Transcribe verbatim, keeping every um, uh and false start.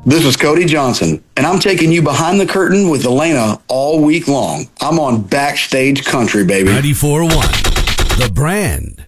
This is Cody Johnson, and I'm taking you behind the curtain with Elena all week long. I'm on Backstage Country, baby. ninety-four point one, The Brand.